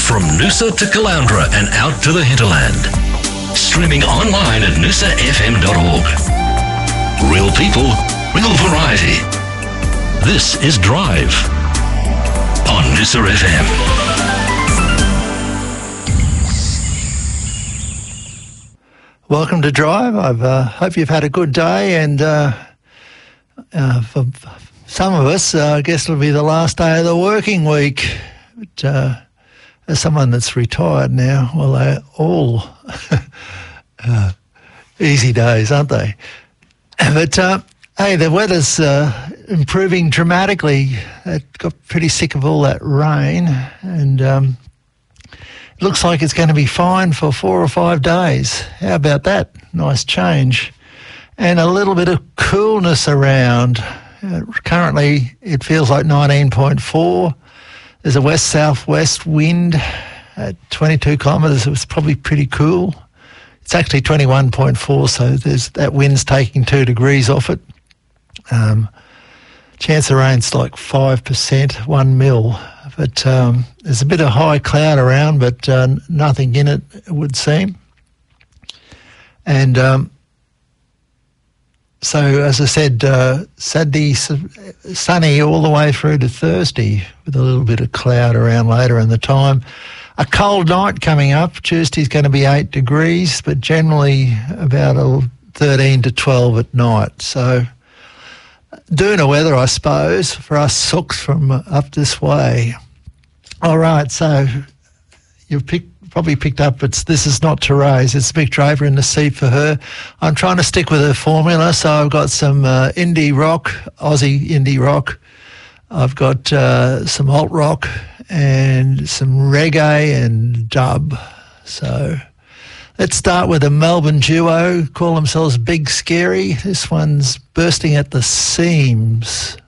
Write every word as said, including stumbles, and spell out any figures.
From Noosa to Caloundra and out to the hinterland. Streaming online at noosa f m dot org. Real people, real variety. This is Drive on Noosa F M. Welcome to Drive. I uh, hope you've had a good day, and uh, uh, for some of us, uh, I guess it'll be the last day of the working week. But uh, as someone that's retired now, well, they're all uh, easy days, aren't they? But uh, hey, the weather's uh, improving dramatically. It got pretty sick of all that rain, and um, it looks like it's going to be fine for four or five days. How about that? Nice change. And a little bit of coolness around. Uh, currently, it feels like nineteen point four. There's a west-southwest wind at twenty-two kilometres. It was probably pretty cool. It's actually twenty-one point four, so there's that wind's taking two degrees off it. Um, chance of rain's like five percent, one mil. But um, there's a bit of high cloud around, but uh, nothing in it, it would seem. And um, so, as I said, uh, Saturday, sunny all the way through to Thursday with a little bit of cloud around later in the time. A cold night coming up. Tuesday's going to be eight degrees, but generally about a thirteen to twelve at night. So, doona weather, I suppose, for us sooks from up this way. All right, so you've picked, probably picked up, it's this is not Therese, it's Mick Draper in the seat for her. I'm trying to stick with her formula, so I've got some uh, indie rock, Aussie indie rock. I've got uh, some alt rock and some reggae and dub. So let's start with a Melbourne duo, call themselves Big Scary. This one's Bursting at the Seams.